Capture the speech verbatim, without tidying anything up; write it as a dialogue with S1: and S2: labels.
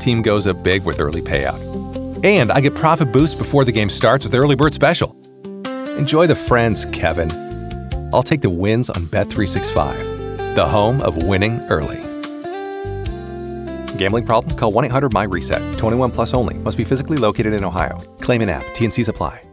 S1: team goes up big with early payout. And I get profit boost before the game starts with Early Bird Special. Enjoy the friends, Kevin. I'll take the wins on Bet three sixty-five, the home of winning early. Gambling problem? Call one eight hundred M Y RESET. twenty-one plus only. Must be physically located in Ohio. Claim in app. T N Cs apply.